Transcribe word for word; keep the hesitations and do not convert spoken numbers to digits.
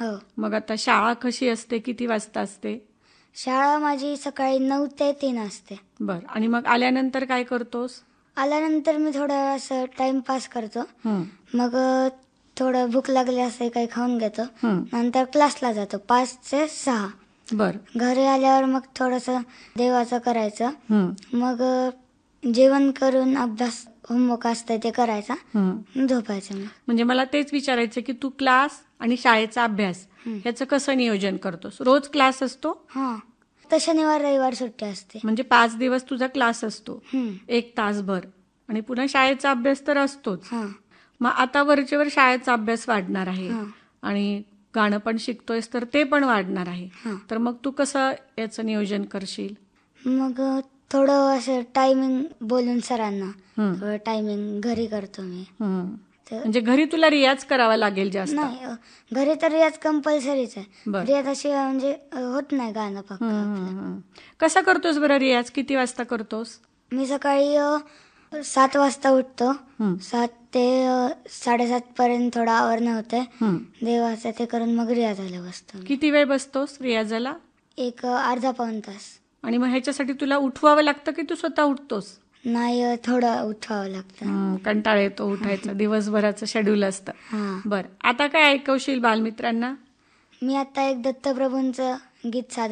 हो. मग आता शाळा कशी असते, किती वाजता असते? शाळा माझी सकाळी नऊ ते तीन असते. बर, आणि मग आल्यानंतर काय करतोस? आल्यानंतर मी थोडा असं टाइमपास करतो. हं, मग अ, थोडं भूक लागली असते काही खाऊन घेतो. हं. नंतर क्लासला जातो पाच ते सहा. बर. घरी आल्यावर मग थोडंसं देवाचं करायचं. हं, मग अ, जेवण करून अभ्यास होमवर्क असतं ते करायचा. हं. झोपायचं मग. म्हणजे मला तेच विचारायचं की तू क्लास आणि शाळेचा अभ्यास ह्याचं कसं नियोजन करतोस? रोज क्लास असतो? हां. तर शनिवार रविवार सुट्टी असते. म्हणजे पाच दिवस तुझा क्लास असतो, हं. एक तासभर, आणि पुन्हा शाळेचा अभ्यास तर असतोच. हां. मग आता वरचेवर शाळेचा अभ्यास वाढणार आहे हां. आणि गाणं पण शिकतोयस तर ते पण वाढणार आहे. हां. तर मग तू कसं याचं नियोजन करशील? मग अ, थोडं असं टायमिंग बोलून सरांना हं, थोडं टायमिंग घरी करतो मी. हं. तर म्हणजे घरी तुला रियाज करावा लागेल जास्त. नाही, अ, घरी तर रियाज कंपल्सरीच आहे. बरं. रियाजाशिवाय म्हणजे अ, होत नाही गाणं पक्का हं, आपलं. हं, हं. कसा करतोस बरं रियाज? किती वाजता करतोस? मी सकाळी अ, सात वाजता उठतो. हं, सात ते अ, साडेसात पर्यंत थोडं आवरणं होते. हं. देवाचं ते करून मग रियाजाला बसतो मी. किती वेळ बसतोस रियाजाला? एक अ, अर्धा पाऊण तास. आणि मग ह्याच्यासाठी तुला उठवावं लागतं की तू स्वतः उठतोस? नाही, अ, थोडं उठवावं लागतं. हं, कंटाळा येतो उठायचा, दिवसभराचं शेड्यूल असतं. हां. बरं, आता काय ऐकवशील बालमित्रांना? मी आता एक दत्तप्रभूंचं गीत सादर